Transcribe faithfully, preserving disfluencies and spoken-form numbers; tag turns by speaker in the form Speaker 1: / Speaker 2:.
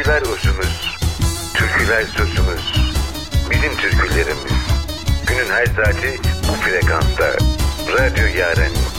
Speaker 1: Şarkılar uzunuz, türküler sözümüz. Bizim türkülerimiz. Günün her saati bu frekansta. Radyo Yaren.